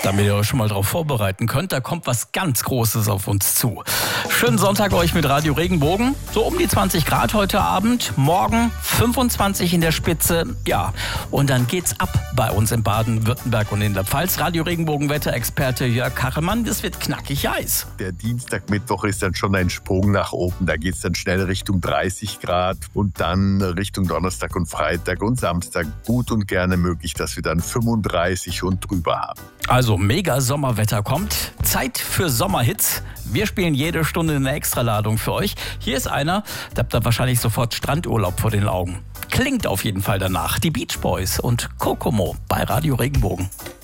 Damit ihr euch schon mal darauf vorbereiten könnt, da kommt was ganz Großes auf uns zu. Schönen Sonntag euch mit Radio Regenbogen. So um die 20 Grad heute Abend, morgen 25 in der Spitze. Ja, und dann geht's ab bei uns in Baden-Württemberg und in der Pfalz. Radio Regenbogen Wetterexperte Jörg Kachelmann, das wird knackig heiß. Der Dienstag, Mittwoch ist dann schon ein Sprung nach oben. Da geht's dann schnell Richtung 30 Grad und dann Richtung Donnerstag und Freitag und Samstag gut und gerne möglich, dass wir dann 35 und drüber haben. Also mega Sommerwetter kommt. Zeit für Sommerhits. Wir spielen jede Stunde eine Extraladung für euch. Hier ist einer, da habt ihr wahrscheinlich sofort Strandurlaub vor den Augen. Klingt auf jeden Fall danach. Die Beach Boys und Kokomo bei Radio Regenbogen.